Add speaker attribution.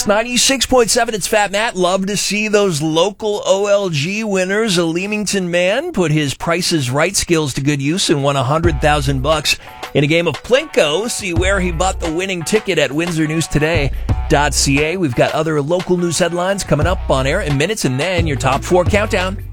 Speaker 1: Kiss 96.7, it's Fat Matt. Love to see those local OLG winners. A Leamington man put his Price is Right skills to good use and won $100,000 in a game of Plinko. See where he bought the winning ticket at windsornewstoday.ca. We've got other local news headlines coming up on air in minutes, and then your top 4 countdown.